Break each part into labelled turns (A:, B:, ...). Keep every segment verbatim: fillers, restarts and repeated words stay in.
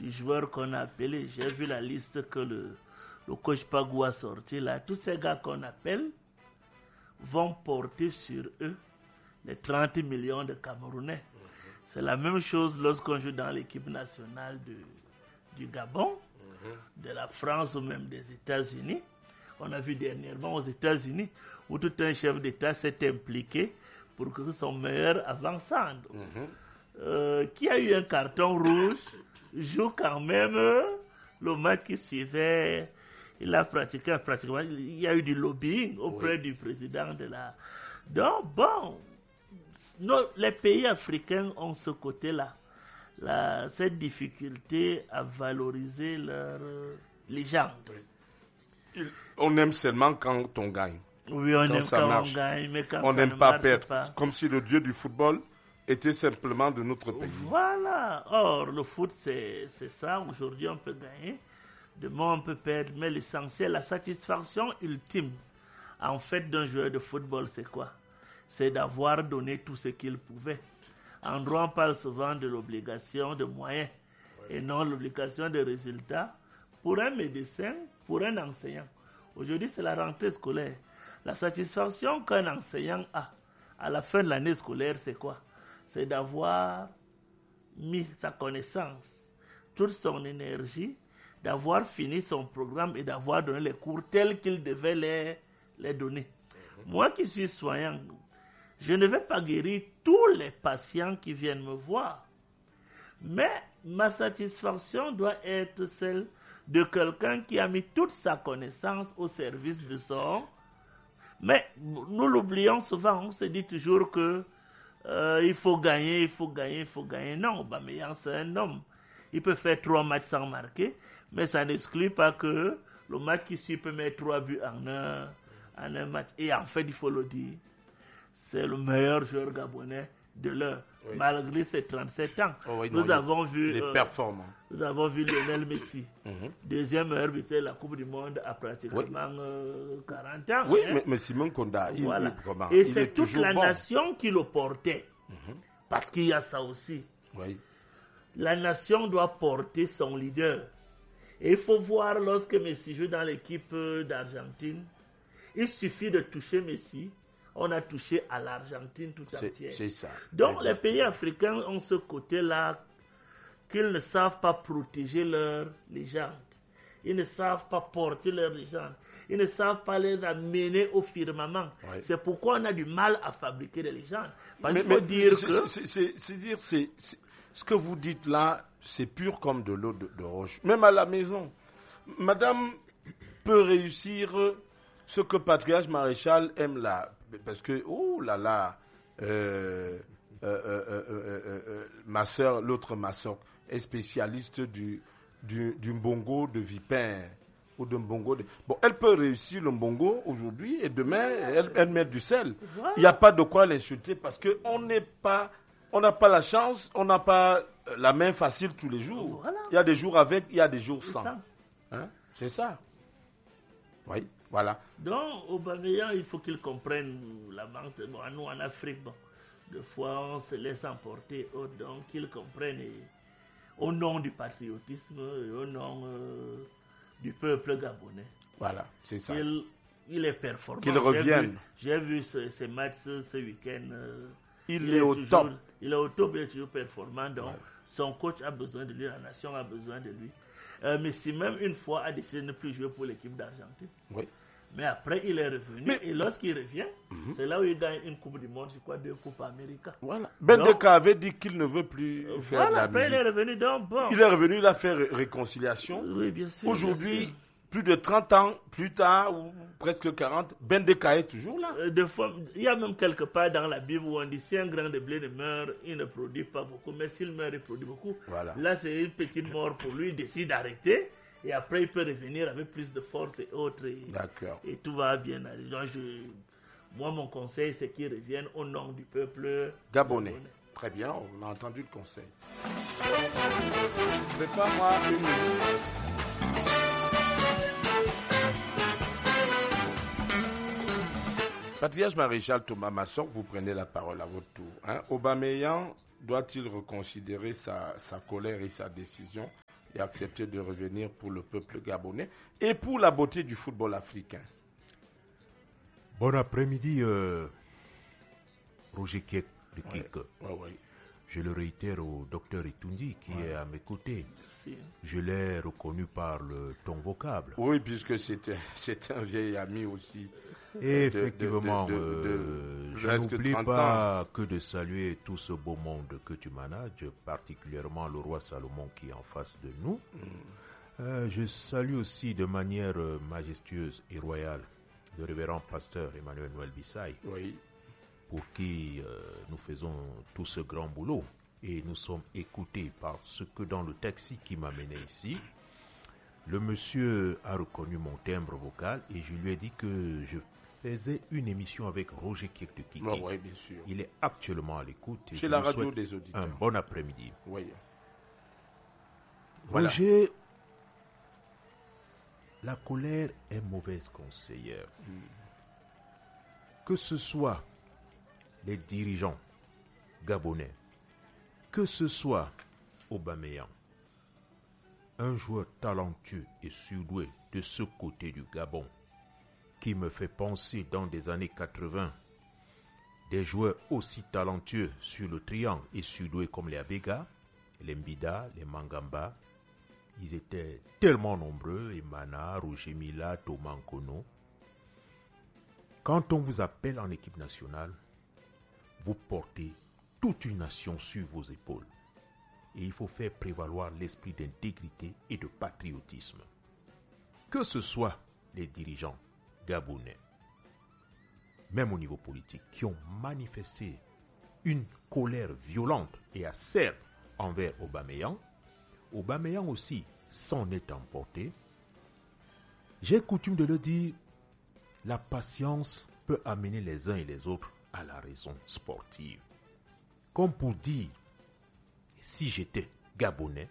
A: du joueur qu'on a appelé. J'ai vu la liste que le, le coach Pagou a sorti là. Tous ces gars qu'on appelle vont porter sur eux les trente millions de Camerounais. Mm-hmm. C'est la même chose lorsqu'on joue dans l'équipe nationale de, du Gabon, mm-hmm. de la France ou même des États-Unis. On a vu dernièrement aux États-Unis où tout un chef d'État s'est impliqué pour que son meilleur avançant, mm-hmm. euh, qui a eu un carton rouge, joue quand même euh, le match qui suivait. Il a pratiqué pratiquement, il y a eu du lobbying auprès oui. du président de la... Donc, bon, nos, les pays africains ont ce côté-là, la, cette difficulté à valoriser leur euh, légende.
B: Il, on aime seulement quand on gagne.
A: Oui, on
B: quand
A: aime
B: ça
A: quand
B: marche.
A: on gagne, mais quand
B: on
A: ça
B: n'aime
A: ne
B: pas
A: marche
B: perdre,
A: pas.
B: Comme si le dieu du football était simplement de notre pays.
A: Voilà. Or, le foot, c'est, c'est ça. Aujourd'hui, on peut gagner. Demain, on peut perdre. Mais l'essentiel, la satisfaction ultime, en fait, d'un joueur de football, c'est quoi? C'est d'avoir donné tout ce qu'il pouvait. En droit, on parle souvent de l'obligation de moyens et non l'obligation de résultats. Pour un médecin, pour un enseignant. Aujourd'hui, c'est la rentrée scolaire. La satisfaction qu'un enseignant a à la fin de l'année scolaire, c'est quoi? C'est d'avoir mis sa connaissance, toute son énergie, d'avoir fini son programme et d'avoir donné les cours tels qu'il devait les, les donner. Mmh. Moi qui suis soignant, je ne vais pas guérir tous les patients qui viennent me voir. Mais ma satisfaction doit être celle de quelqu'un qui a mis toute sa connaissance au service de son... Mais nous l'oublions souvent, on se dit toujours que euh, il faut gagner, il faut gagner, il faut gagner. Non, Aubameyang, c'est un homme. Il peut faire trois matchs sans marquer, mais ça n'exclut pas que le match qui suit peut mettre trois buts en un, en un match. Et en fait, il faut le dire, c'est le meilleur joueur gabonais de l'heure. Oui. Malgré ses trente-sept ans, oh oui, nous non, avons vu
B: les
A: euh,
B: performants.
A: Nous avons vu Lionel Messi, mm-hmm. deuxième meilleur buteur de la Coupe du Monde à pratiquement
B: oui.
A: euh, quarante ans.
B: Oui,
A: hein.
B: mais, mais Simon Konda, il,
A: voilà.
B: il, comment,
A: et
B: il
A: c'est
B: est
A: toute
B: toujours
A: la
B: bon.
A: nation qui le portait, mm-hmm. parce qu'il y a ça aussi.
B: Oui.
A: La nation doit porter son leader. Et il faut voir lorsque Messi joue dans l'équipe d'Argentine, il suffit de toucher Messi. On a touché à l'Argentine tout entière.
B: C'est ça.
A: Donc
B: exactement.
A: Les pays africains ont ce côté-là qu'ils ne savent pas protéger leur légende. Ils ne savent pas porter leur légende. Ils ne savent pas les amener au firmament. Oui. C'est pourquoi on a du mal à fabriquer des légendes. Parce qu'il faut dire
B: c'est,
A: que...
B: C'est, c'est, c'est dire, c'est, c'est, ce que vous dites là, c'est pur comme de l'eau de, de roche. Même à la maison, madame peut réussir ce que Patriarche Maréchal aime là. Parce que, oh là là, euh, euh, euh, euh, euh, euh, ma soeur, l'autre ma soeur, est spécialiste du, du, du mbongo de vipin ou de mbongo. De... Bon, elle peut réussir le mbongo aujourd'hui et demain, elle, elle met du sel. Il n'y a pas de quoi l'insulter parce qu'on n'est pas, on n'a pas la chance, on n'a pas la main facile tous les jours. Voilà. Il y a des jours avec, il y a des jours sans. Hein? C'est ça. Oui. Voilà.
A: Donc, Aubameyang, il faut qu'il comprenne la banque. Bon, nous, en Afrique, bon, des fois, on se laisse emporter. Donc, qu'il comprenne et, au nom du patriotisme et au nom euh, du peuple gabonais.
B: Voilà, c'est ça.
A: Il, il est performant.
B: Qu'il revienne.
A: J'ai vu, j'ai vu ce, ces matchs ce, ce week-end. Euh,
B: il, il est, est au
A: toujours,
B: top.
A: Il est au top, il est toujours performant. Donc,
B: ouais.
A: Son coach a besoin de lui, la nation a besoin de lui. Euh, mais si même une fois a décidé de ne plus jouer pour l'équipe d'Argentine.
B: Oui.
A: Mais après, il est revenu. Mais, et lorsqu'il revient, mm-hmm. c'est là où il gagne une Coupe du Monde, je crois, deux Coupes américaines.
B: Voilà. Bendeka avait dit qu'il ne veut plus euh, faire
A: voilà,
B: de la
A: après,
B: musique.
A: il est revenu. Donc, bon.
B: Il est revenu, il a fait ré- réconciliation.
A: Oui, bien sûr.
B: Aujourd'hui,
A: bien sûr.
B: plus de trente ans plus tard, ou presque quarante, Bendeka est toujours là.
A: Euh, de fois, il y a même quelque part dans la Bible où on dit si un grain de blé ne meurt, il ne produit pas beaucoup. Mais s'il meurt, il produit beaucoup. Voilà. Là, c'est une petite mort pour lui. Il décide d'arrêter. Et après, il peut revenir avec plus de force et autres. Et,
B: D'accord.
A: Et tout va bien aller. Donc, je, moi, mon conseil, c'est qu'il revienne au nom du peuple
B: gabonais. gabonais. Très bien, on a entendu le conseil. Prépare-moi une minute. Patriarche Maréchal Thomas Massok, vous prenez la parole à votre tour. Hein? Aubameyang doit-il reconsidérer sa, sa colère et sa décision? et accepté de revenir pour le peuple gabonais et pour la beauté du football africain.
C: Bon après-midi, euh, Roger Kiek de Kiek.
B: Ouais, ouais, ouais.
C: Je le réitère au docteur Itundi qui ouais. est à mes côtés.
A: Merci.
C: Je l'ai reconnu par le ton vocable.
B: Oui, puisque c'était, c'était un vieil ami aussi.
C: Et effectivement, de, de, de, euh, de, je n'oublie pas ans. que de saluer tout ce beau monde que tu manages, particulièrement le roi Salomon qui est en face de nous. Mm. Euh, je salue aussi de manière majestueuse et royale le révérend pasteur Emmanuel Noël Bissaï,
B: oui.
C: pour qui euh, nous faisons tout ce grand boulot. Et nous sommes écoutés par ce que dans le taxi qui m'a mené ici, le monsieur a reconnu mon timbre vocal et je lui ai dit que je faisais une émission avec Roger Kiek de Kiki.
B: Oh, oui, bien sûr.
C: Il est actuellement à l'écoute.
B: C'est la radio des auditeurs.
C: Un bon après-midi.
B: Oui.
C: Voilà. Roger, la colère est mauvaise conseillère. Mm. Que ce soit les dirigeants gabonais, que ce soit Aubameyang, un joueur talentueux et surdoué de ce côté du Gabon, qui me fait penser dans des années quatre-vingts, des joueurs aussi talentueux sur le triangle et surdoués comme les Abega, les Mbida, les Mangamba. Ils étaient tellement nombreux, Emana, Roger Mila, Thomas Nkono. Quand on vous appelle en équipe nationale, vous portez toute une nation sur vos épaules. Et il faut faire prévaloir l'esprit d'intégrité et de patriotisme. Que ce soit les dirigeants gabonais, même au niveau politique, qui ont manifesté une colère violente et acerbe envers Aubameyang, Aubameyang aussi s'en est emporté. J'ai coutume de le dire, la patience peut amener les uns et les autres à la raison sportive. Comme pour dire, si j'étais Gabonais,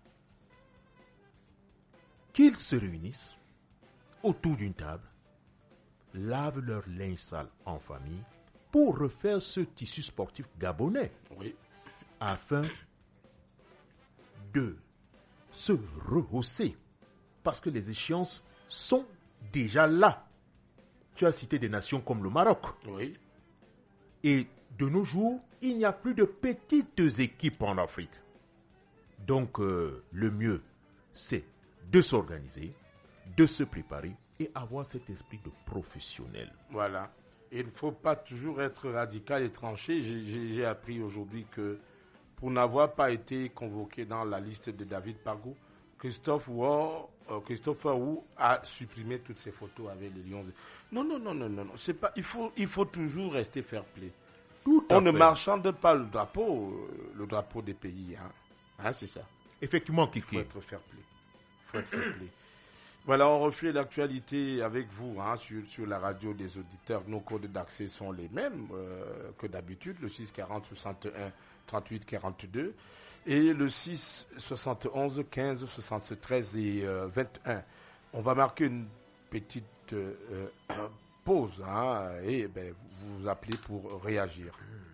C: qu'ils se réunissent autour d'une table, lavent leur linge sale en famille pour refaire ce tissu sportif gabonais,
B: oui.
C: afin de se rehausser, parce que les échéances sont déjà là. Tu as cité des nations comme le Maroc.
B: Oui.
C: Et de nos jours, il n'y a plus de petites équipes en Afrique. Donc, euh, le mieux, c'est de s'organiser, de se préparer et avoir cet esprit de professionnel.
B: Voilà. Il ne faut pas toujours être radical et tranché. J'ai, j'ai, j'ai appris aujourd'hui que pour n'avoir pas été convoqué dans la liste de David Pagou, Christophe Wou, euh, Christopher Wou a supprimé toutes ses photos avec les Lions. Non, non, non, non, non, non. C'est pas. Il faut, il faut toujours rester fair play.
C: Tout
B: On ne marchande pas le drapeau, euh, le drapeau des pays. Hein, hein c'est ça.
C: Effectivement, Kiki.
B: Il faut être fair play. Il faut être fair play. Voilà, on refait l'actualité avec vous hein, sur, sur la radio des auditeurs. Nos codes d'accès sont les mêmes euh, que d'habitude, le six quarante soixante et un trente-huit quarante-deux et le six soixante et onze quinze soixante-treize et euh, vingt et un. On va marquer une petite euh, euh, pause hein, et ben, vous vous appelez pour réagir.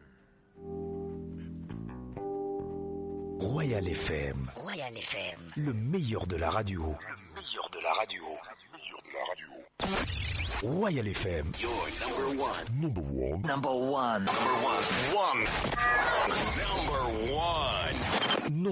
D: Royal F M.
E: Royal F M.
D: Le meilleur de la radio.
E: Le meilleur de la radio. Le meilleur de la radio.
D: Royal F M.
E: Your number one.
D: Number one.
E: Number one. Number one. One. Number one.